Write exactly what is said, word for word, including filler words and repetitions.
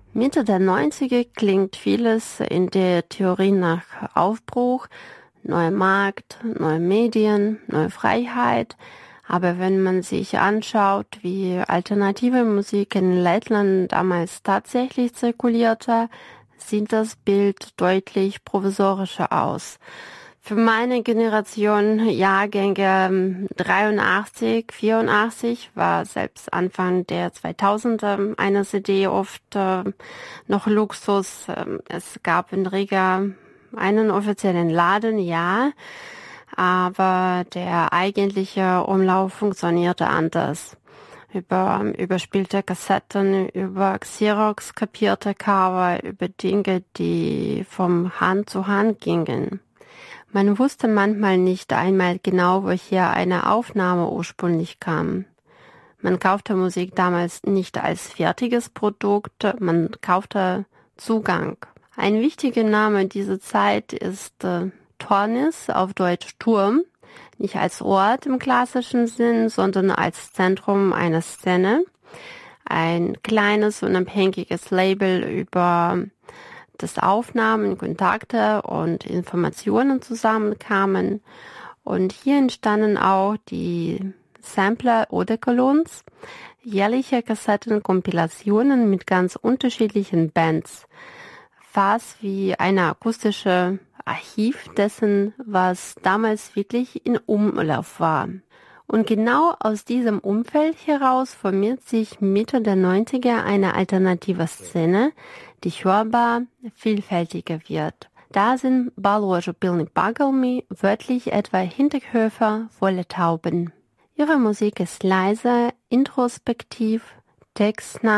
Mitte der Neunziger klingt vieles in der Theorie nach Aufbruch, neuer Markt, neue Medien, neue Freiheit. Aber wenn man sich anschaut, wie alternative Musik in Lettland damals tatsächlich zirkulierte, sieht das Bild deutlich provisorischer aus. Für meine Generation, Jahrgänge dreiundachtzig, vierundachtzig, war selbst Anfang der zweitausender eine C D oft äh, noch Luxus. Es gab in Riga einen offiziellen Laden, ja, aber der eigentliche Umlauf funktionierte anders. Über überspielte Kassetten, über Xerox kopierte Cover, über Dinge, die vom Hand zu Hand gingen. Man wusste manchmal nicht einmal genau, woher eine Aufnahme ursprünglich kam. Man kaufte Musik damals nicht als fertiges Produkt, man kaufte Zugang. Ein wichtiger Name dieser Zeit ist äh, Tornis, auf Deutsch Turm, nicht als Ort im klassischen Sinn, sondern als Zentrum einer Szene. Ein kleines, unabhängiges Label über das Aufnahmen, Kontakte und Informationen zusammenkamen. Und hier entstanden auch die Sampler Odekolons, jährliche Kassettenkompilationen mit ganz unterschiedlichen Bands. Fast wie eine akustische Archiv dessen, was damals wirklich in Umlauf war. Und genau aus diesem Umfeld heraus formiert sich Mitte der Neunziger eine alternative Szene, die hörbar vielfältiger wird. Da sind Balložo pilni pagalmi, wörtlich etwa Hinterhöfe volle Tauben. Ihre Musik ist leise, introspektiv, textnah